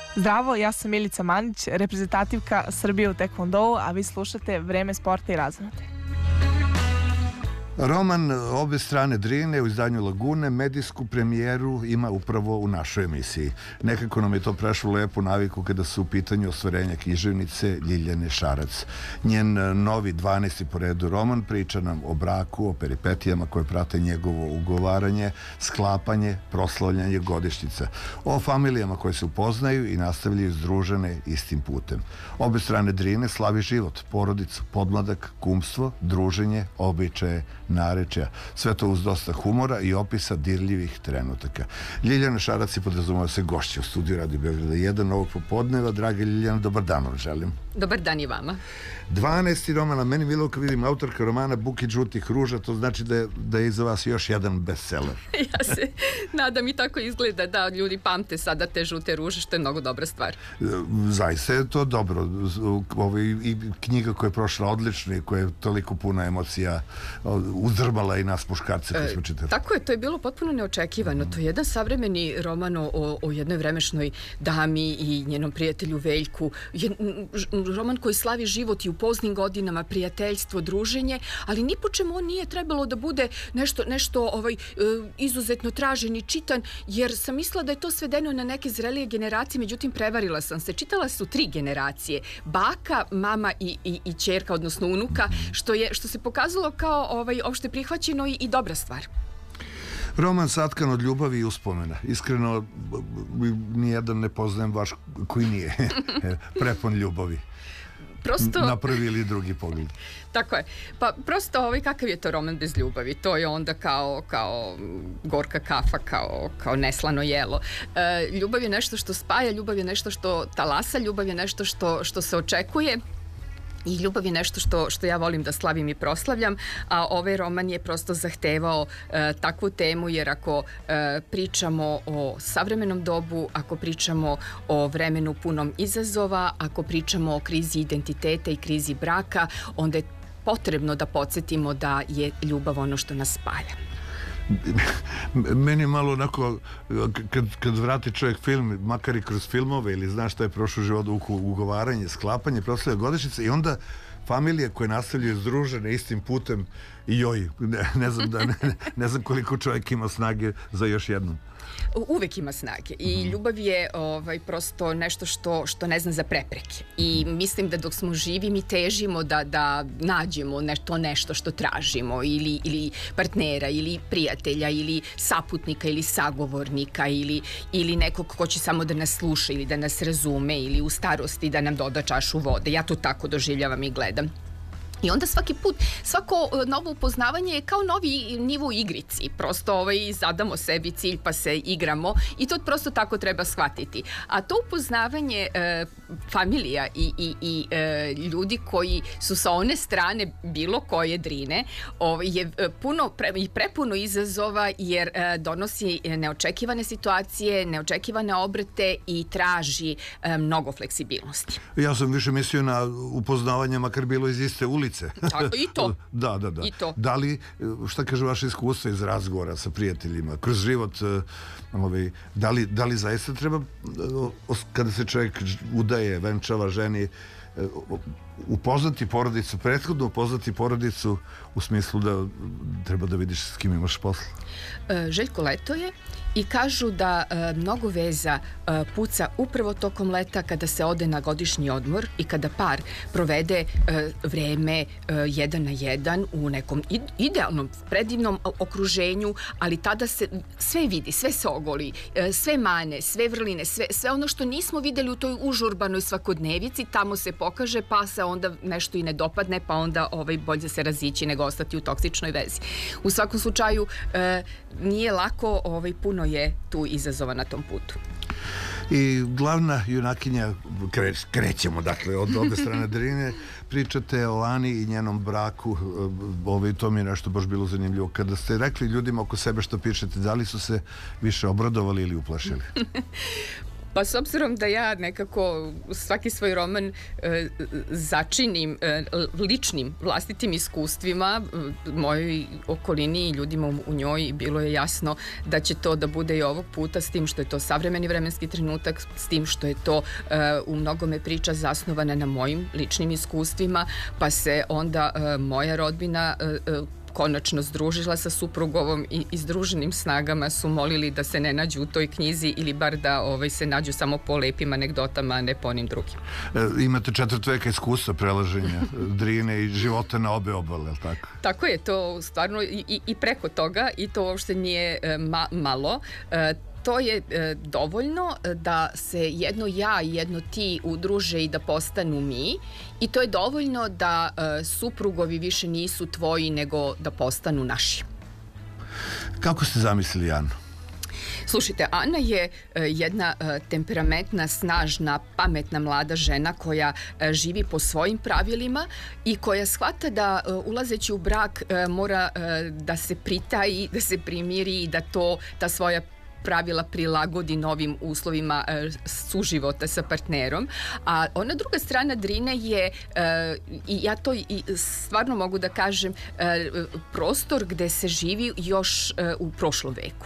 Zdravo, ja sam Milica Mandić, reprezentativka Srbije u tekvondou, a vi slušate Vreme sporta i razonode. Roman Obe strane Drine u izdanju Lagune medijsku premijeru ima upravo u našoj emisiji. Nekako nam je to prešlo lepu naviku kada su u pitanju ostvarenja književnice Ljiljane Šarac. Njen novi 12. po redu roman priča nam o braku, o peripetijama koje prate njegovo ugovaranje, sklapanje, proslavljanje godišnjica, o familijama koje se upoznaju i nastavljaju združene istim putem. Obe strane Drine slavi život, porodicu, podmladak, kumstvo, druženje, običaje, narečja. Sve to uz dosta humora i opisa dirljivih trenutaka. Ljiljana Šarac je podrazumeva se gošća u studiju Radio Beograda 1 ovog popodneva. Draga Ljiljana, dobar dan vam želim. Dobar dan i vama. 12. romana, meni bilo kad vidim autorka romana Buket žutih ruža, to znači da je iza vas još jedan bestseller. Ja se nadam i tako izgleda da ljudi pamte sada te žute ruže, što je mnogo dobra stvar. Zaista je to dobro. I knjiga koja je prošla odlično i koja je toliko puno emocija uzdrbala i nas muškarce koji smo čitali. Tako je, to je bilo potpuno neočekivano. To je jedan savremeni roman o jednoj vremešnoj dami i njenom prijatelju Veljku. Roman koji slavi život i u poznim godinama, prijateljstvo, druženje, ali ni po čemu on nije trebalo da bude nešto izuzetno tražen i čitan, jer sam mislila da je to svedeno na neke zrelije generacije, međutim prevarila sam se. Čitala su 3 generacije. Baka, mama i ćerka, odnosno unuka, što se pokazalo kao opšte prihvaćeno i dobra stvar. Roman satkan od ljubavi i uspomena. Iskreno, nijedan ne poznajem baš koji nije prepun ljubavi. Prosto... Na prvi ili drugi pogled. Tako je. Pa prosto kakav je to roman bez ljubavi? To je onda kao gorka kafa, kao neslano jelo. Ljubav je nešto što spaja, ljubav je nešto što talasa, ljubav je nešto što se očekuje. I ljubav je nešto što ja volim da slavim i proslavljam, a ovaj roman je prosto zahtevao takvu temu, jer ako pričamo o savremenom dobu, ako pričamo o vremenu punom izazova, ako pričamo o krizi identiteta i krizi braka, onda je potrebno da podsjetimo da je ljubav ono što nas spaja. Meni je malo onako, kad vrati čovjek film, makar i kroz filmove ili zna šta je prošlo život, ugovaranje, sklapanje, proslavlja godišnjice i onda familije koje nastavljaju združene istim putem i joj, ne znam koliko čovjek ima snage za još jednom. Uvek ima snage i ljubav je prosto nešto što ne zna za prepreke i mislim da dok smo živi mi težimo da nađemo nešto što tražimo ili partnera ili prijatelja ili saputnika ili sagovornika ili nekog ko će samo da nas sluša ili da nas razume ili u starosti da nam doda čašu vode. Ja to tako doživljavam i gledam. I onda svaki put, svako novo upoznavanje je kao novi nivo u igrici. Prosto zadamo sebi cilj pa se igramo i to prosto tako treba shvatiti. A to upoznavanje familija i ljudi koji su sa one strane bilo koje Drine je prepuno izazova jer donosi neočekivane situacije, neočekivane obrte i traži mnogo fleksibilnosti. Ja sam više mislio na upoznavanje makar bilo iz iste ulice. I to. Da. I to. Da li, šta kaže vaše iskustvo iz razgovora sa prijateljima, kroz život, da li zaista treba, kada se čovjek udaje, venčava, ženi, upoznati porodicu, prethodno upoznati porodicu u smislu da treba da vidiš s kim imaš posla? Željko Leto je i kažu da mnogo veza puca upravo tokom leta kada se ode na godišnji odmor i kada par provede vreme 1 na 1 u nekom idealnom, predivnom okruženju, ali tada se sve vidi, sve se ogoli, sve mane, sve vrline, sve ono što nismo videli u toj užurbanoj svakodnevici, tamo se pokaže, pa se onda nešto i ne dopadne, pa onda bolje se razići nego ostati u toksičnoj vezi. U svakom slučaju nije lako, puno je tu izazova na tom putu. I glavna junakinja, krećemo dakle od obe strane Drine, pričate o Ani i njenom braku, to mi je nešto baš bilo zanimljivo. Kada ste rekli ljudima oko sebe što pišete, da li su se više obradovali ili uplašili? Pa s obzirom da ja nekako svaki svoj roman začinim ličnim vlastitim iskustvima, mojoj okolini i ljudima u njoj bilo je jasno da će to da bude i ovog puta, s tim što je to savremeni vremenski trenutak, s tim što je to u mnogome priča zasnovana na mojim ličnim iskustvima, pa se onda moja rodbina konačno združila sa suprugovom i združenim snagama su molili da se ne nađu u toj knjizi ili bar da se nađu samo po lepim anegdotama, a ne po onim drugim. Imate 4 veka iskustva prelaženja Drine i života na obe obale, je li tako? Tako je, to stvarno i preko toga i to uopšte nije malo. To je dovoljno da se jedno ja i jedno ti udruže i da postanu mi, i to je dovoljno da suprugovi više nisu tvoji nego da postanu naši. Kako ste zamislili Anu? Slušajte, Ana je jedna temperamentna, snažna, pametna mlada žena koja živi po svojim pravilima i koja shvata da ulazeći u brak mora da se pritaji, da se primiri i da ta svoja pravila prilagodi novim uslovima suživota sa partnerom. A ona druga strana Drine je, i ja to stvarno mogu da kažem, prostor gde se živi još u prošlom veku.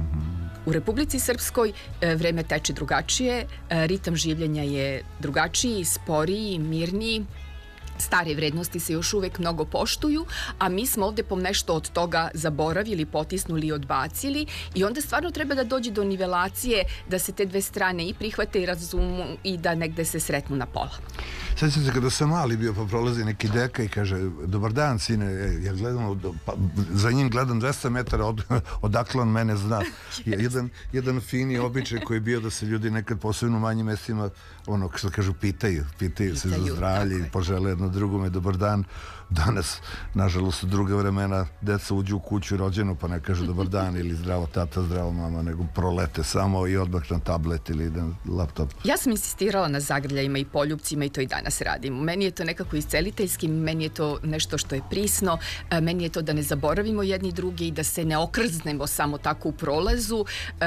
U Republici Srpskoj vreme teče drugačije, ritam življenja je drugačiji, sporiji, mirniji, stare vrednosti se još uvek mnogo poštuju, a mi smo ovde po nešto od toga zaboravili, potisnuli i odbacili, i onda stvarno treba da dođe do nivelacije da se te dve strane i prihvate i razumu i da negde se sretnu na pola. Sećam se kada sam mali bio, pa prolazi neki deka i kaže: dobar dan, sine, ja gledam, za njim gledam 200 metara odakle on mene zna. Jedan fini običaj koji je bio da se ljudi nekad, posebno u manjim mestima, ono što kažu, pitaju se za zdravlje i požele jedno drugome dobar dan. Danas, nažalost, u druga vremena deca uđu u kuću rođenu pa ne kažu dobar dan ili zdravo tata, zdravo mama, nego prolete samo i odmah na tablet ili na laptop. Ja sam insistirala na zagrljajima i poljupcima i to i danas radim. Meni je to nekako isceliteljski, meni je to nešto što je prisno, meni je to da ne zaboravimo jedni drugi i da se ne okrznemo samo tako u prolazu.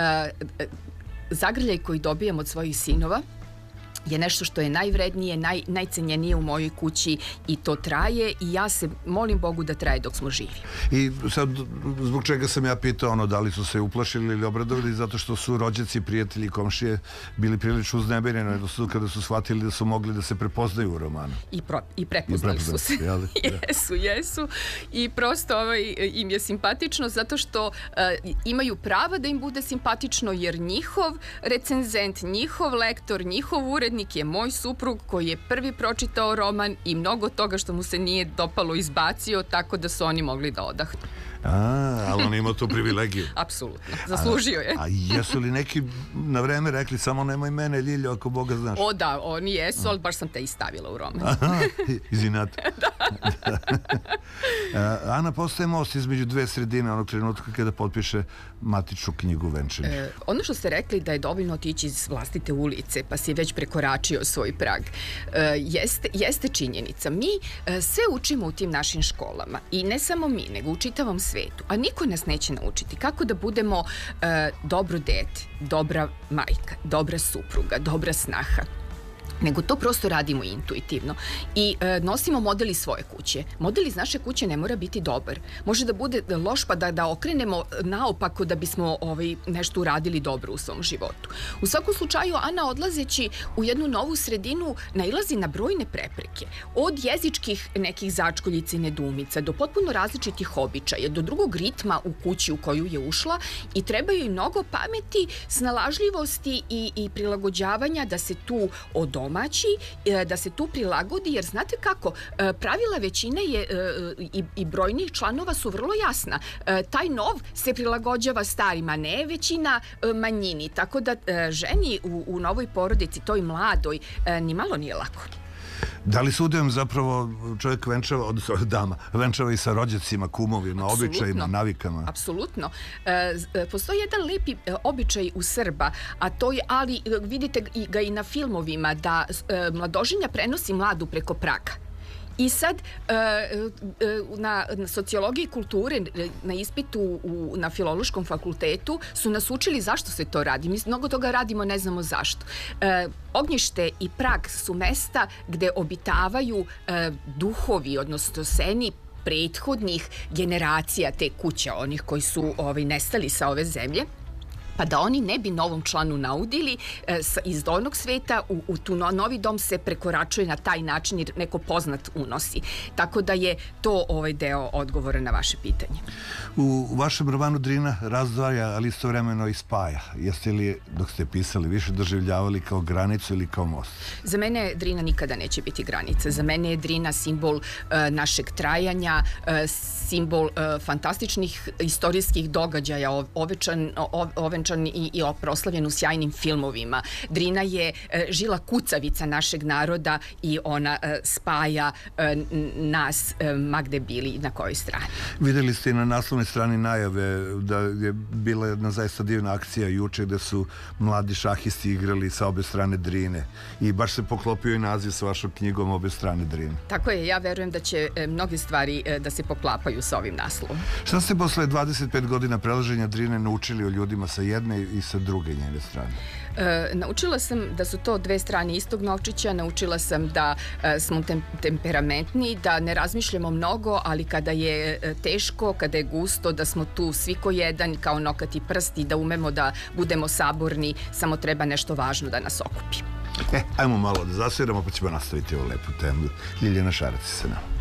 Zagrljaj koji dobijam od svojih sinova je nešto što je najvrednije, najcenjenije u mojoj kući i to traje, i ja se molim Bogu da traje dok smo živi. I sad, zbog čega sam ja pitao da li su se uplašili ili obradovali, zato što su rođaci, prijatelji i komšije bili prilično uznemireni kada su shvatili da su mogli da se prepoznaju u romanu. I prepoznali su se. Jesu. I prosto im je simpatično zato što imaju prava da im bude simpatično, jer njihov recenzent, njihov lektor, njihov urednik je moj suprug koji je prvi pročitao roman i mnogo toga što mu se nije dopalo izbacio, tako da su oni mogli da odahnu. Ali on ima tu privilegiju. Apsolutno, zaslužio je. A jesu li neki na vreme rekli samo nemoj mene, Ljiljo, ako Boga znaš? O da, oni jesu, ali baš sam te i stavila u roman. Izinate. Ana postaje most između dve sredine onog trenutka kada potpiše matičnu knjigu Venčanje. Ono što ste rekli da je dovoljno otići iz vlastite ulice, pa si već prekoračio svoj prag, jeste činjenica. Mi sve učimo u tim našim školama, i ne samo mi, nego u čitavom svetu, a niko nas neće naučiti kako da budemo dobro dete, dobra majka, dobra supruga, dobra snaha, nego to prosto radimo intuitivno i nosimo model iz svoje kuće. Model iz naše kuće ne mora biti dobar. Može da bude loš, pa da okrenemo naopako da bismo nešto uradili dobro u svom životu. U svakom slučaju, Ana, odlazeći u jednu novu sredinu, nailazi na brojne prepreke. Od jezičkih nekih začkoljica i nedoumica do potpuno različitih običaja, do drugog ritma u kući u koju je ušla, i treba joj mnogo pameti, snalažljivosti i prilagođavanja da se tu odomaći, da se tu prilagodi, jer znate kako, pravila većine i brojnih članova su vrlo jasna. Taj nov se prilagođava starima, ne većina manjini, tako da ženi u novoj porodici, toj mladoj, ni malo nije lako. Da li sudujem zapravo čovjek venčava, odnosno dama, venčava i sa rođacima, kumovima, običajima, navikama? Apsolutno. Postoji jedan lepi običaj u Srba, a to je, ali vidite ga i na filmovima, da mladoženja prenosi mladu preko praga. I sad, na sociologiji kulture, na ispitu na Filološkom fakultetu su nas učili zašto se to radi. Mi mnogo toga radimo, ne znamo zašto. Ognjište i prag su mesta gde obitavaju duhovi, odnosno seni prethodnih generacija te kuće, onih koji su nestali sa ove zemlje, pa da oni ne bi novom članu naudili iz dolnog sveta u tu novi dom se prekoračuje na taj način jer neko poznat unosi. Tako da je to deo odgovora na vaše pitanje. U vašem romanu Drina razdvaja, ali istovremeno i spaja. Jeste li, dok ste pisali, više doživljavali kao granicu ili kao most? Za mene Drina nikada neće biti granica. Za mene je Drina simbol našeg trajanja, simbol fantastičnih istorijskih događaja, ovenčan i proslavljen u sjajnim filmovima. Drina je žila kucavica našeg naroda i ona spaja nas ma gde bili na kojoj strani. Videli ste i na naslovnoj strani najave da je bila jedna zaista divna akcija juče gde su mladi šahisti igrali sa obe strane Drine i baš se poklopio i naziv sa vašom knjigom Obe strane Drine. Tako je, ja verujem da će mnoge stvari da se poklapaju sa ovim naslovom. Šta ste posle 25 godina prelaženja Drine naučili o ljudima sa jedne i sa druge njene strane? Naučila sam da su to dve strane istog novčića, naučila sam da smo temperamentni, da ne razmišljamo mnogo, ali kada je teško, kada je gusto, da smo tu svi ko jedan, kao nokat i prst i da umemo da budemo saborni, samo treba nešto važno da nas okupi. Ajmo malo da zasviramo pa ćemo nastaviti ovu lepu temu. Ljiljana Šarac sa nama.